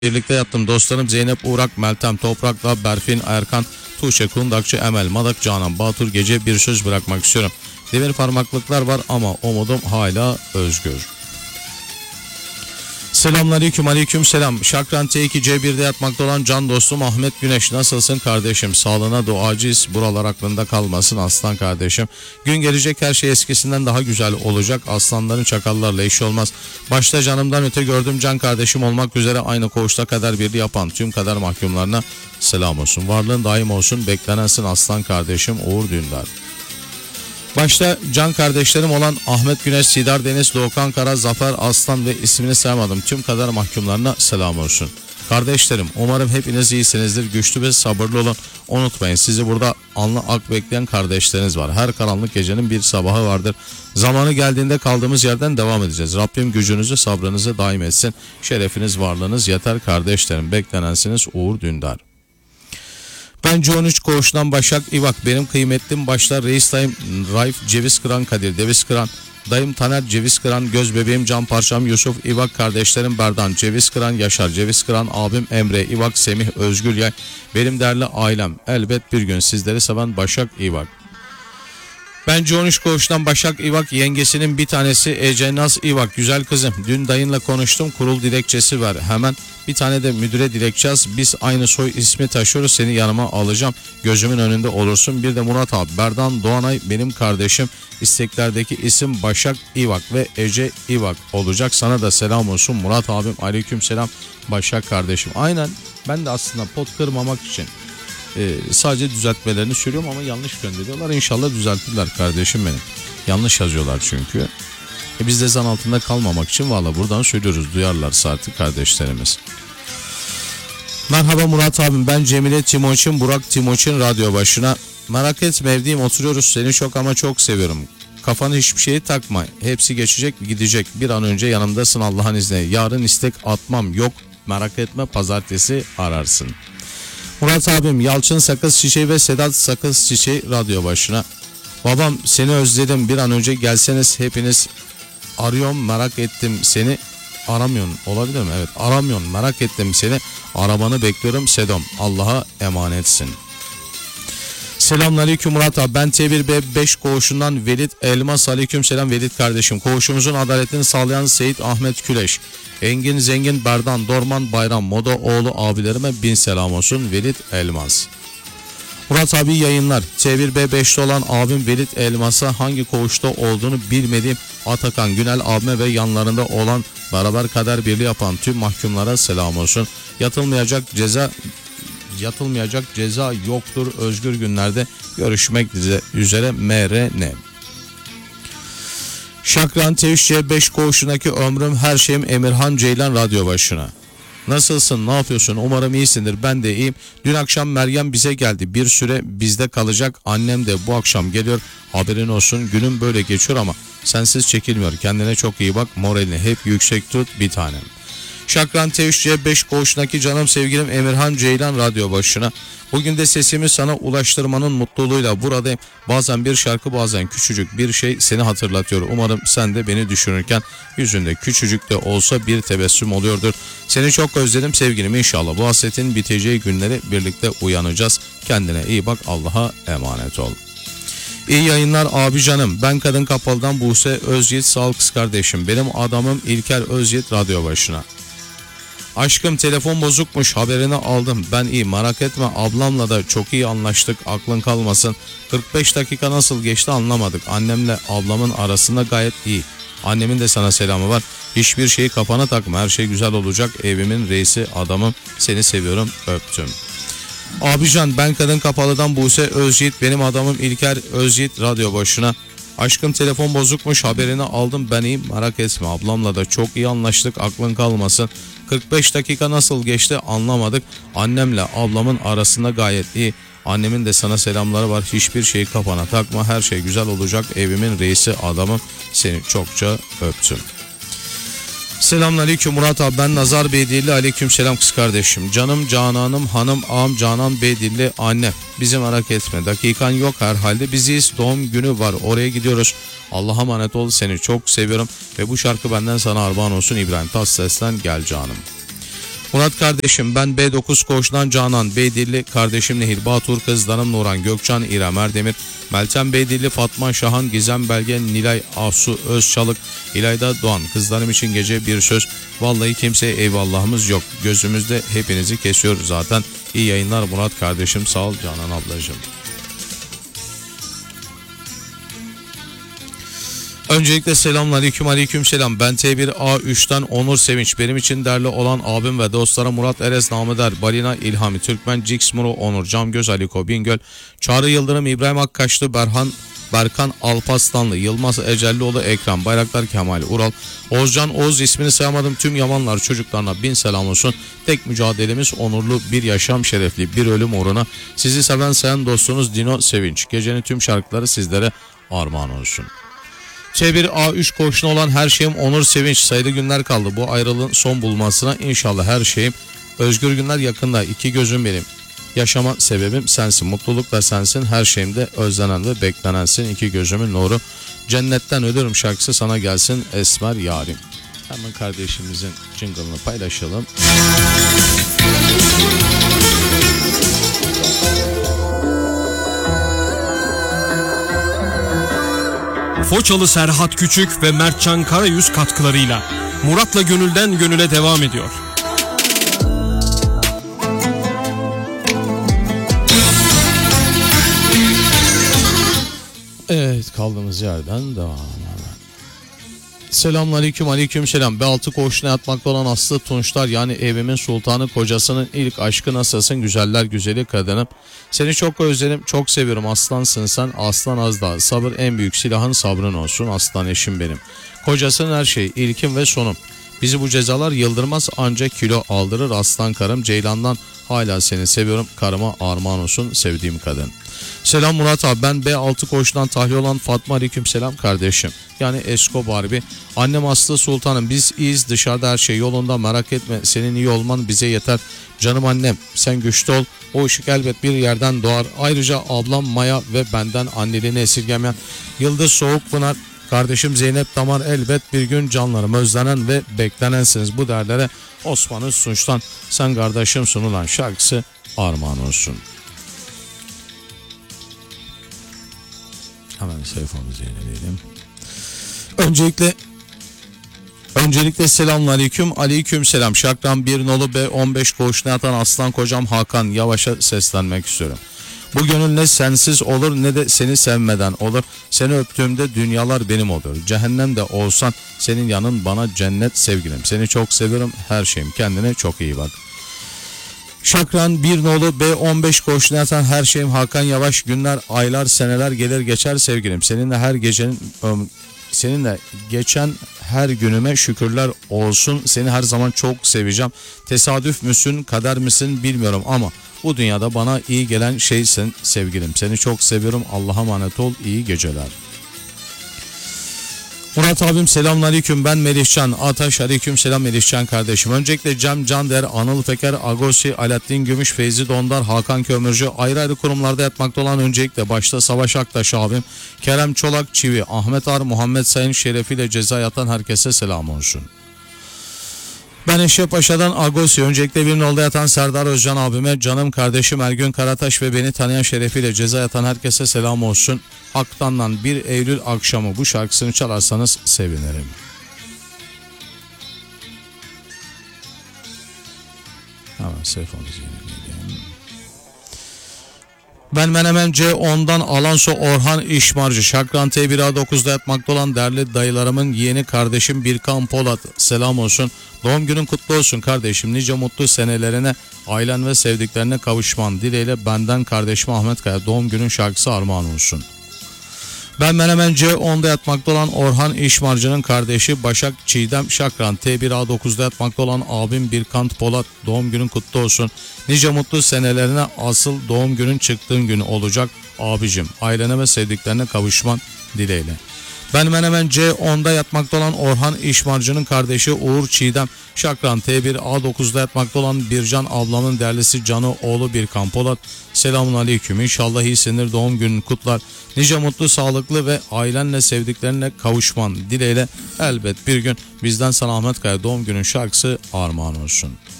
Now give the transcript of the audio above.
birlikte yattım. Dostlarım Zeynep, Uğrak, Meltem, Toprak'la Berfin, Erkan, Tuğçe, Kundakçı, Emel, Madak, Canan, Batur, Gece bir söz bırakmak istiyorum. Demir parmaklıklar var ama umudum hala özgür. Selamünaleyküm, aleyküm selam. Şakran T2C1'de yatmakta olan can dostum Ahmet Güneş, nasılsın kardeşim? Sağlığına duacıyız. Buralar aklında kalmasın aslan kardeşim. Gün gelecek, her şey eskisinden daha güzel olacak. Aslanların çakallarla işi olmaz. Başta canımdan öte gördüğüm can kardeşim olmak üzere aynı koğuşta kader birliği yapan tüm kader mahkumlarına selam olsun. Varlığın daim olsun. Beklenensin aslan kardeşim Uğur Dündar. Başta can kardeşlerim olan Ahmet Güneş, Sidar Deniz, Doğukan Kara, Zafer Aslan ve ismini saymadım tüm kader mahkumlarına selam olsun. Kardeşlerim, umarım hepiniz iyisinizdir. Güçlü ve sabırlı olun. Unutmayın, sizi burada alnı ak bekleyen kardeşleriniz var. Her karanlık gecenin bir sabahı vardır. Zamanı geldiğinde kaldığımız yerden devam edeceğiz. Rabbim gücünüzü, sabrınızı daim etsin. Şerefiniz, varlığınız yeter kardeşlerim. Beklenensiniz Uğur Dündar. Ben C13 koğuşundan Başak İvak. Benim kıymetlim başlar reis dayım Raif Ceviz Kıran, Kadir Deviz Kıran, dayım Taner Ceviz Kıran, göz bebeğim can parçam Yusuf İvak, kardeşlerim Berdan Ceviz Kıran, Yaşar Ceviz Kıran, abim Emre İvak, Semih Özgül Yay, benim değerli ailem. Elbet bir gün sizleri seven Başak İvak. Ben C13 koğuştan Başak İvak, yengesinin bir tanesi Ece Naz İvak. Güzel kızım, dün dayınla konuştum, kurul dilekçesi ver hemen. Bir tane de müdüre dilekçez. Biz aynı soy ismi taşıyoruz, seni yanıma alacağım, gözümün önünde olursun. Bir de Murat abi, Berdan Doğanay benim kardeşim. İsteklerdeki isim Başak İvak ve Ece İvak olacak. Sana da selam olsun Murat abim. Aleyküm selam Başak kardeşim. Aynen, ben de aslında pot kırmamak için sadece düzeltmelerini söylüyorum ama yanlış gönderiyorlar. İnşallah düzeltirler kardeşim benim. Yanlış yazıyorlar çünkü. Biz de zan altında kalmamak için valla buradan söylüyoruz. Duyarlarsa artık kardeşlerimiz. Merhaba Murat abim, ben Cemile Timoçin, Burak Timoçin radyo başına. Merak etme evdeyim, oturuyoruz, seni çok ama çok seviyorum. Kafanı hiçbir şeye takma. Hepsi geçecek gidecek. Bir an önce yanımdasın Allah'ın izniyle. Yarın istek atmam yok. Merak etme, pazartesi ararsın. Murat abim, Yalçın Sakız Çiçeği ve Sedat Sakız Çiçeği radyo başına. Babam seni özledim, bir an önce gelseniz hepiniz. Arıyorum, merak ettim seni. Aramıyorsun olabilir mi? Evet, aramıyorsun, merak ettim seni. Arabanı bekliyorum Sedom. Allah'a emanetsin. Selamünaleyküm Murat abi, ben T1B5 koğuşundan Velit Elmas. Aleyküm selam Velit kardeşim. Koğuşumuzun adaletini sağlayan Seyit Ahmet Küleş, Engin Zengin, Berdan Dorman, Bayram Moda oğlu abilerime bin selam olsun Velit Elmas. Murat abi yayınlar. T1B5'te olan abim Velit Elmas'a hangi koğuşta olduğunu bilmediğim Atakan Günel abime ve yanlarında olan beraber kader birliği yapan tüm mahkumlara selam olsun. Yatılmayacak ceza yoktur. Özgür günlerde görüşmek üzere MRN. Şakran T3C5 koğuşundaki ömrüm her şeyim Emirhan Ceylan radyo başına. Nasılsın, ne yapıyorsun? Umarım iyisindir. Ben de iyiyim. Dün akşam Meryem bize geldi. Bir süre bizde kalacak. Annem de bu akşam geliyor. Haberin olsun. Günüm böyle geçiyor ama sensiz çekilmiyor. Kendine çok iyi bak. Moralini hep yüksek tut bir tanem. Şakran T3C5 koğuşundaki canım sevgilim Emirhan Ceylan radyo başına. Bugün de sesimi sana ulaştırmanın mutluluğuyla buradayım. Bazen bir şarkı, bazen küçücük bir şey seni hatırlatıyor. Umarım sen de beni düşünürken yüzünde küçücük de olsa bir tebessüm oluyordur. Seni çok özledim sevgilim. İnşallah bu hasretin biteceği günleri birlikte uyanacağız. Kendine iyi bak, Allah'a emanet ol. İyi yayınlar abi canım. Ben Kadın Kapalı'dan Buse Özyiğit, sağ ol kız kardeşim. Benim adamım İlker Özyiğit radyo başına. Aşkım telefon bozukmuş, haberini aldım. Ben iyi, merak etme, ablamla da çok iyi anlaştık, aklın kalmasın. 45 dakika nasıl geçti anlamadık. Annemle ablamın arasında gayet iyi. Annemin de sana selamı var. Hiçbir şeyi kafana takma, her şey güzel olacak. Evimin reisi adamım, seni seviyorum, öptüm. Abican, ben Kadın Kapalı'dan Buse Özyiğit, benim adamım İlker Özyiğit radyo başına. Aşkım telefon bozukmuş, haberini aldım, ben iyiyim, merak etme, ablamla da çok iyi anlaştık, aklın kalmasın. 45 dakika nasıl geçti anlamadık. Annemle ablamın arasında gayet iyi. Annemin de sana selamları var. Hiçbir şeyi kafana takma. Her şey güzel olacak. Evimin reisi adamım. Seni çokça öptüm. Selamünaleyküm Murat abi, ben Nazar Beydilli. Aleyküm selam kız kardeşim. Canım Canan'ım, hanım ağam Canan Beydilli anne. Bizi merak etme, dakikan yok herhalde, biziz, doğum günü var, oraya gidiyoruz. Allah'a emanet ol, seni çok seviyorum ve bu şarkı benden sana armağan olsun. İbrahim Tatlıses'ten Gel Canım. Murat kardeşim, ben B9 Koç'tan Canan, Beydilli kardeşim Nehir Batur, kızlarım Nuran, Gökçen, İrem Erdemir, Meltem Beydilli, Fatma Şahan, Gizem Belge, Nilay Ahsu Özçalık, İlayda Doğan, kızlarım için gece bir söz. Vallahi kimseye eyvallahımız yok. Gözümüzde hepinizi kesiyor zaten. İyi yayınlar Murat kardeşim, sağ ol Canan ablacığım. Öncelikle selamünaleyküm, aleykümselam. Ben T1A3'ten Onur Sevinç. Benim için değerli olan abim ve dostlara Murat Erez namı der. Balina İlhami, Türkmen, Cix Muro, Onur, Camgöz, Aliko, Bingöl, Çağrı Yıldırım, İbrahim Akkaşlı, Berkan Alpaslanlı, Yılmaz Ecellioğlu, Ekrem, Bayraktar Kemal, Ural, Oğuzcan Oğuz, ismini sayamadım tüm Yamanlar çocuklarına bin selam olsun. Tek mücadelemiz onurlu bir yaşam, şerefli bir ölüm uğruna. Sizi seven sayan dostunuz Dino Sevinç. Gecenin tüm şarkıları sizlere armağan olsun. T1A3 Koç'un olan her şeyim Onur Sevinç. Sayılı günler kaldı bu ayrılığın son bulmasına. İnşallah her şeyim özgür günler yakında. İki gözüm benim. Yaşama sebebim sensin. Mutluluk da sensin. Her şeyimde özlenen ve beklenensin. İki gözümün nuru. Cennetten ölürüm şarkısı sana gelsin Esmer Yarim. Hemen kardeşimizin jingle'ını paylaşalım. Foçalı Serhat Küçük ve Mertcan Karayüz katkılarıyla Murat'la Gönülden Gönüle devam ediyor. Evet, kaldığımız yerden devam. Selamünaleyküm, aleykümselam. B6 Koç'una yatmakta olan Aslı Tunçlar, yani evimin sultanı, kocasının ilk aşkı, nasılsın güzeller güzeli kadınım. Seni çok özledim, çok seviyorum, aslansın sen, aslan az daha. Sabır en büyük silahın, sabrın olsun aslan eşim benim. Kocasının her şeyi, ilkim ve sonum. Bizi bu cezalar yıldırmaz, ancak kilo aldırır aslan karım. Ceylan'dan hala seni seviyorum, karıma armağan olsun sevdiğim kadın. Selam Murat abi, ben B6 Koç'tan tahliye olan Fatma, aleykümselam kardeşim. Yani Esko Barbie. Annem Aslı Sultanım, biz iyiyiz, dışarıda her şey yolunda, merak etme, senin iyi olman bize yeter. Canım annem, sen güçlü ol, o ışık elbet bir yerden doğar. Ayrıca ablam Maya ve benden anneliğini esirgemeyen Yıldız Soğukpınar, kardeşim Zeynep Damar, elbet bir gün canlarım özlenen ve beklenensiniz. Bu değerlere Osman Sunç'tan Sen Kardeşim sunulan şarkısı armağan olsun. Hemen sayfamızı yenileyelim. Öncelikle selamünaleyküm, aleykümselam. Şakran 1 nolu B15 Koç'una yatan aslan kocam Hakan Yavaş'a seslenmek istiyorum. Bu gönül ne sensiz olur ne de seni sevmeden olur. Seni öptüğümde dünyalar benim olur. Cehennemde olsan senin yanın bana cennet sevgilim. Seni çok seviyorum, her şeyim. Kendine çok iyi bak. Şakran 1 nolu B15 Koç'una yatan her şeyim Hakan Yavaş. Günler, aylar, seneler gelir geçer sevgilim. Seninle geçen her günüme şükürler olsun. Seni her zaman çok seveceğim. Tesadüf müsün, kader misin bilmiyorum ama bu dünyada bana iyi gelen şeysin sevgilim. Seni çok seviyorum. Allah'a emanet ol. İyi geceler. Murat abim selamünaleyküm, ben Melihcan Ataş, aleykümselam Melihcan kardeşim. Öncelikle Cem Cander, Anıl Peker, Agosi, Alaaddin Gümüş, Feyzi Dondar, Hakan Kömürcü, ayrı ayrı kurumlarda yatmakta olan öncelikle başta Savaş Aktaş abim, Kerem Çolak Çivi, Ahmet Ar, Muhammed Sayın şerefiyle ceza yatan herkese selam olsun. Ben Eşrefpaşa'dan Agosi, öncelikle bir nolda yatan Serdar Özcan abime, canım kardeşim Ergün Karataş ve beni tanıyan şerefiyle ceza yatan herkese selam olsun. Aktan'dan 1 Eylül akşamı bu şarkısını çalarsanız sevinirim. Hemen sayfamızı yenileyelim. Ben Menemen C10'dan Alanso Orhan İşmarcı, Şakran T1A9'da yatmakta olan değerli dayılarımın yeğeni kardeşim Birkan Polat, selam olsun. Doğum günün kutlu olsun kardeşim. Nice mutlu senelerine, ailen ve sevdiklerine kavuşman dileğiyle benden kardeşim Ahmet Kaya, doğum günün şarkısı armağan olsun. Ben Menemen C10'da yatmakta olan Orhan İşmarcı'nın kardeşi Başak Çiğdem Şakran T1A9'da yatmakta olan abim Birkan Polat, doğum günün kutlu olsun. Nice mutlu senelerine, asıl doğum günün çıktığın gün olacak abicim. Ailene ve sevdiklerine kavuşman dileğiyle. Ben Menemen C10'da yatmakta olan Orhan İşmarcı'nın kardeşi Uğur Çiğdem Şakran T1A9'da yatmakta olan Bircan ablamın değerlisi canı oğlu Birkan Polat, selamun aleyküm. İnşallah iyisindir, doğum günün kutlar. Nice mutlu, sağlıklı ve ailenle sevdiklerine kavuşman dileğiyle elbet bir gün bizden sana Ahmet Kaya doğum günün şarkısı armağan olsun.